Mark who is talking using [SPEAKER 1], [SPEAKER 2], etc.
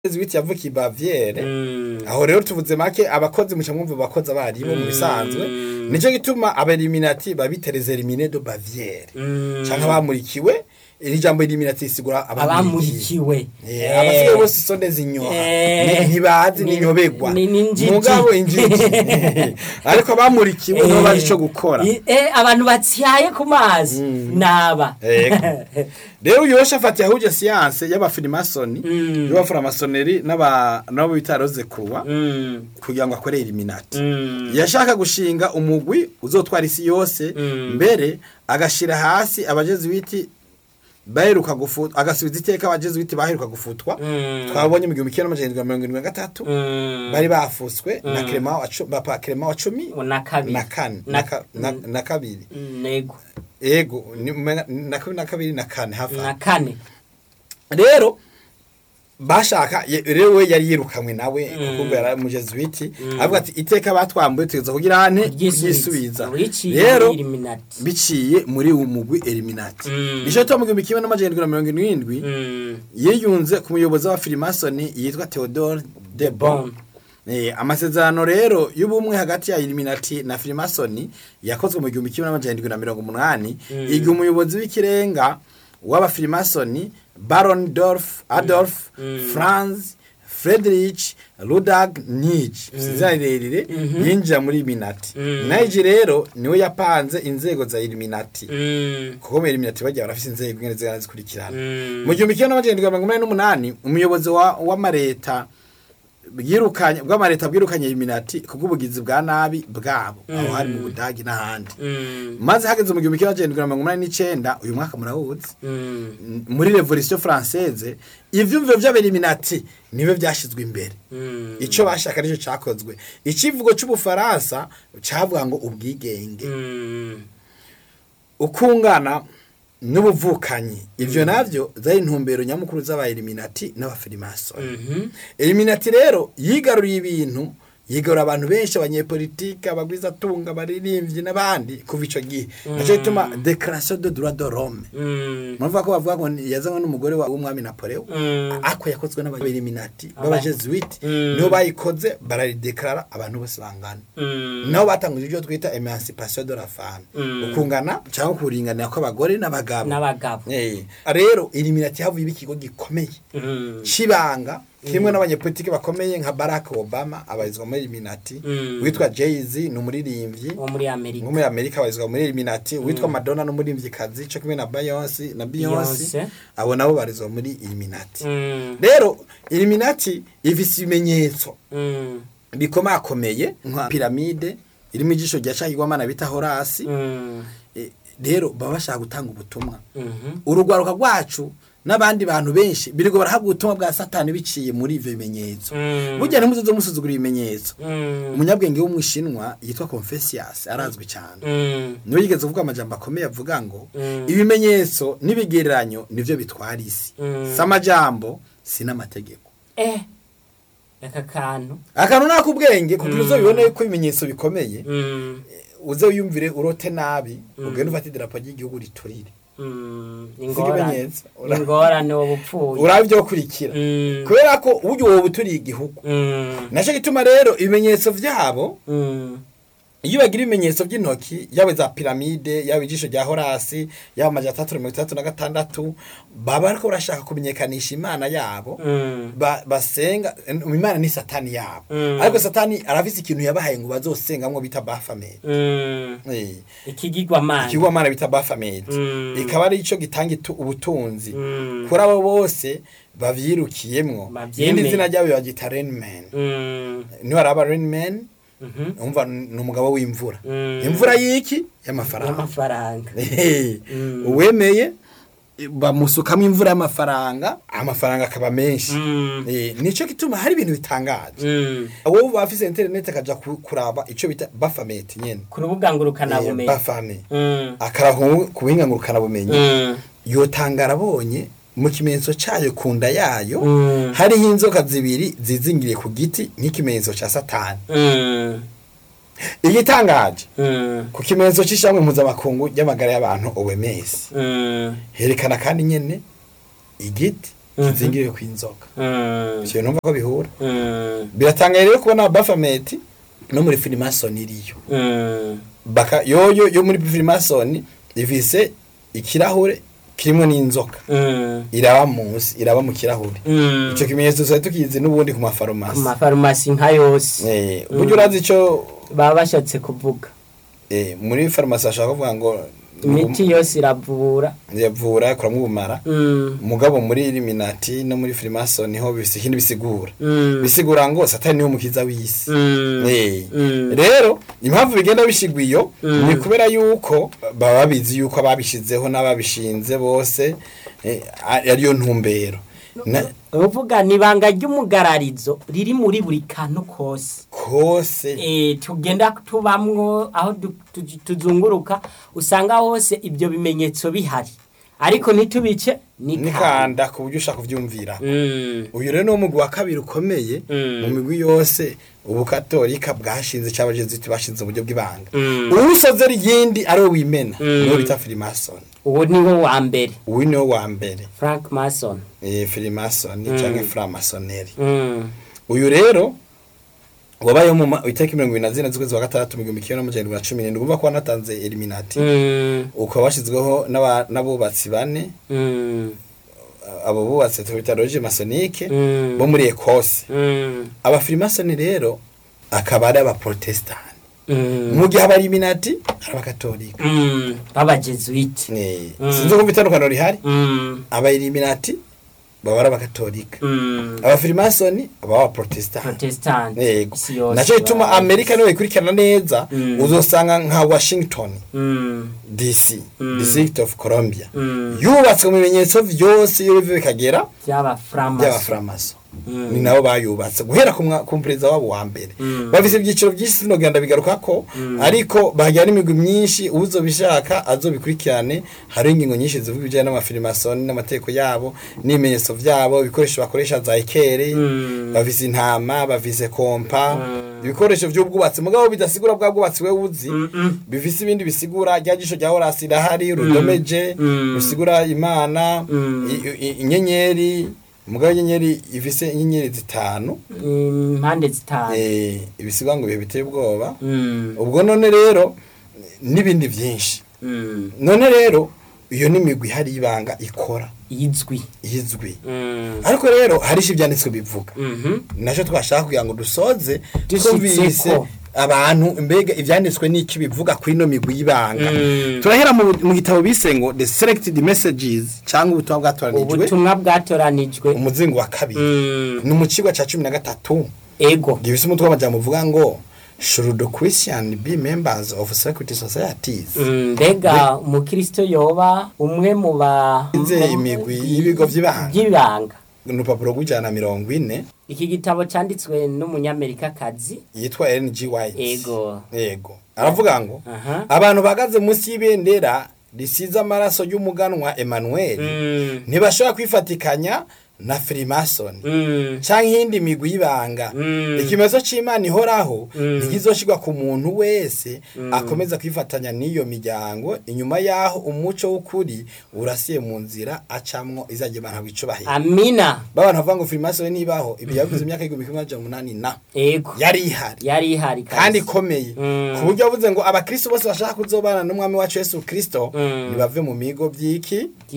[SPEAKER 1] Zwiti yavukiye Baviere aho rero tuvuze make abakozi muca mwumva abakozi abaribo mu bisanzwe nico gituma abeliminati babitereze elimine de Baviere canke bamurikiwe iri jambo eliminati sigura
[SPEAKER 2] abamurikiwe
[SPEAKER 1] abasigaye bose sonde zinyoha ntibazi ninyobegwa mugabo injiji ariko bamurikiwe no bari cyo gukora
[SPEAKER 2] abantu batsyaye ku mazi naba
[SPEAKER 1] rero yosha afati yahuje science y'abafrimasoni y'abaframasoneri nabo bitaroze kuwa kugira ngo akore eliminati yashaka gushinga umugwi uzotwara isi yose mbere agashira hasi abajezuiti baheruka gufutwa agasubiza iteka abajezuiti baheruka gufutwa twabonye mu 1973 bari bafuswe na Clement wa Clement wa 10 na kabiri ego na kabiri na kane hafa
[SPEAKER 2] na kane
[SPEAKER 1] rero bashaka rero we yari yirukamwe nawe kuko yari mu Jesuiti avuga ati iteka batwambuye tuza kugira hane yisubiza rero biciye muri umugwi eliminati nico to mu 1977 yiyunze ku muyobozi wa Freemasoni yitwa Theodore de Bon amasezerano rero y'ubumwe hagati ya eliminati na Freemasoni yakozwe mu 1980 igihe umuyobozi w'ikirenga w'abafrimasoni Baron Adolf Franz Friedrich Ludwig Nietzsche sizarerere yinjira muri eliminati Nietzsche rero niwe yapanze inzego za eliminati kuko eliminati bajya barafise inzego ngene zikurikirana mu 1988 umuyobozi w'amareta bwirukanye eliminati kugubugizi bwa nabi bwabo aho hari mu Budagi n'ahandi maze hageze mu 1989 uyu mwaka murawuzi muri Revolution Française ivyumviro by'abeliminati nibe byashizwe imbere ico bashaka rico cakozwe ikivugo cy'ubufaransa cavuga ngo ubwigenge ukungana n'ubuvukanyi ivyo navyo zari intumbero nyamukuru z'abaeliminati n'abafrimasoni eliminati rero yigaruriye ibintu yigarura abantu benshi abanyepolitike abagwiza tunga baririmbyi n'abandi kuva ico gihe naco gituma Déclaration de droit de l'homme mvuga ko bavuga ngo yazanywe n'umugore wa umwami Napoleon ako yakozwe n'abaeliminati b'abajesuite niho bayikoze barayideklara abantu bose bangana naho batanguje ibyo twita emancipation de la femme ukungana cyangwa kuringanira kw'abagore n'abagabo rero eliminati havuye ikigo gikomeye cibanga kimwe n'abanyepolitike bakomeye nka Barack Obama abaizwa muri eliminati witwa Jay-Z n'umuririmbyi
[SPEAKER 2] wo muri
[SPEAKER 1] Amerika abaizwa muri eliminati witwa Madonna n'umuririmbyikazi cyo kimwe na Beyonce abo nabo barizwa muri eliminati rero eliminati ifise ibimenyetso bikomakomeye nka piramide irimo ijisho rya Cahigwamana bita Horasi rero baba bashaka gutanga ubutumwa urugwaruka rwacu n'abandi bantu benshi birigo barahabwa ubutumwa bwa Satani biciye muri ivyo bimenyetso burya ntimuzoze musuzugura ibimenyetso umunyabwenge w'umwishinwa yitwa Confucius arazwi cyane niwe yigeze kuvuga amajambo akomeye avuga ngo ibimenyetso n'ibigereranyo nivyo bitwara isi samajambo sinamategeko akantu nakubwenge kugira uzobibone ko ibimenyetso bikomeye uze wiyumvire urote nabi ugende ufate idarapo ry'igihugu riturire
[SPEAKER 2] ingorane wobupfuye
[SPEAKER 1] uravyo kurikira kubera ko uburyo wowe buturiye igihugu naco gituma rero ibimenyetso vyabo iyo bagira ibimenyetso by'intoki yawe za piramide yawe ijisho rya Horasi yawe amaja 336 baba ariko barashaka kumenyekanisha imana yabo basenga imana ni Satani yabo ariko Satani arafise ikintu yabahaye ngo bazosengamwo bita Baphomet ikigwamana bita Baphomet ikaba ari ico gitanga ubutunzi kuri abo bose bavyirukiyemwo yindi zina ryawe bagita Rain Man ni baraba Rain Man umva numugabo w'imvura imvura yiki y'amafaranga uwemeye bamusukamo imvura y'amafaranga amafaranga akaba menshi nico kituma hari ibintu bitangaje wowe bafise internet akaja kuraba ico bita Baphomet nyene
[SPEAKER 2] ku rubuga ngurukana bumenyi
[SPEAKER 1] Baphomet akaraho kubuhinga ngurukana bumenyi yotangara abonye mu kimenyetso cyayo kunda yayo hariho inzoka zibiri zizingiriye ku giti nk'ikimenyetso ca Satani igitangaje ku kimenyetso c'ishamwe mpuzamakungu y'amagara y'abantu OMS herekana kandi nyene igiti kizingiriwe kw'inzoka ivyo numva ko bihura
[SPEAKER 2] biratangaye
[SPEAKER 1] rero kubona Baphomet no muri Freemason iriyo baka yo muri Freemason ifise ikirahure kirimo n'inzoka iraba munsi iraba mu kirahure ico kimenyetso so tukizi n'ubundi ku mafarumasi
[SPEAKER 2] nka yose
[SPEAKER 1] buryo urazi ico
[SPEAKER 2] baba bashatse kuvuga
[SPEAKER 1] muri farumasi ashaka kuvuga ngo
[SPEAKER 2] imiti yose
[SPEAKER 1] iravura kuramwo ubumara mugabo muri Illuminati no muri Freemason ho bifise ikindi bisigura ngo satani niwe mukiza w'isi rero impamvu bigenda bishigwa iyo ni kubera yuko baba babizi yuko ababishizeho n'ababishinze bose ariyo ntumbero
[SPEAKER 2] uvuga nibanga ry'umugararizo riri muri buri kantu kose tugenda tubamwo aho tuzunguruka usanga hose ibyo bimenyetso bihari ariko ntitubice
[SPEAKER 1] nikanda ku buryo ushaka kuvyumvira uyu rero no mugwi wa kabiri ukomeye mu migwi yose ubukatolika bwashinze cy'abajesuiti bashinze uburyo bw'ibanga urusoze ryindi ari wimena no bita Freemason
[SPEAKER 2] uwo niwo wa mbere Frank Mason
[SPEAKER 1] Freemason cyangwa Framasoneri uyu rero wabaye mu itariki 24 z'ukwezi wa gatandatu 1917 urumva ko wanatanze Illuminati uko washizweho n'abubatsi bane abo bubatse twita loge masonique bo muri Ecosse aba Freemason rero akaba ari aba Protestant mu gihe aba Illuminati ari abakatolika
[SPEAKER 2] aba Jesuit
[SPEAKER 1] sinzo kumva itandukano rihari aba Illuminati baba ari abakatolika aba Freemason baba Protestant naco ituma Amerika niwe ikurikirana neza uzosanga nka Washington DC District of Columbia yubatse mu bimenyetso vyose iyo bive bikagera
[SPEAKER 2] byaba
[SPEAKER 1] Freemason ni nabo bayubatse guhera ku perezida wabo wa mbere bafise ibyiciro by'isi no genda bigaruka ko ariko bahagira n'imigwi myinshi uzobishaka azobikurikirane hari ingingo nyinshi zivuga ibijyanye n'amafirimason n'amateko yabo n'imenyetso vyabo ibikoresho bakoresha za ekere bafise intama bafise kompa ibikoresho by'ubwubatsi mugabo bidasigura bwabwubatsi we uzi bifise ibindi bisigura ryajisho rya Horasi irahari rudomeje rusigura imana inyenyeri mugabo inyenyeri ifise inyenyeri zitanu
[SPEAKER 2] impande zitanu
[SPEAKER 1] ibisigwa ngo bihe biteye ubwoba ubwo none rero nibindi byinshi none rero iyo nimigwi hari ibanga ikora izwi ariko rero hari ivyanditswe bivuga naco twashaka kugira ngo dusoze twumvise abantu mbega ivyanditswe n'iki bivuga kuri no migwi y'ibanga turahera mu gitabo bise ngo the selected messages cyangwa ubutumwa bwatoranijwe umuzingo wa kabiri ni mu cigwa ca 13 gifise umutwe w'amajambo uvuga ngo should the Christian be members of secret societies
[SPEAKER 2] mbega umukristo yoba umwe mu
[SPEAKER 1] imigwi y'ibigo vy'ibanga n'urupapuro rw'ijana 40
[SPEAKER 2] iki gitabo cyanditswe n'umunyamerika kazi
[SPEAKER 1] yitwa Ellen G. White yego aravuga ngo abantu bagaze munsi y'ibendera risize amaraso y'umuganwa Emmanuel ntibashobora kwifatikanya na Freemason canke hindi migwi y'ibanga ikimezo c'Imana ihoraho ntikizoshirwa ku muntu wese akomeza kwifatanya n'iyo miryango inyuma yaho umuco w'ukuri urasiye mu nzira acamwo izaje bana bicubahira
[SPEAKER 2] amina
[SPEAKER 1] baba navuga ngo Freemason nibaho ibi yavuze imyaka 1800 na yari ihari kandi ikomeye ku buryo avuze ngo abakristo bose bashaka kuzobana n'umwami wacu Yesu Kristo nibave mu migo by'iki